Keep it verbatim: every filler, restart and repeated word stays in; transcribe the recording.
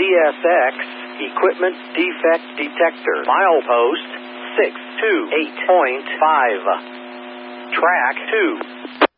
S X Equipment Defect Detector. Milepost six two eight point five. Track two.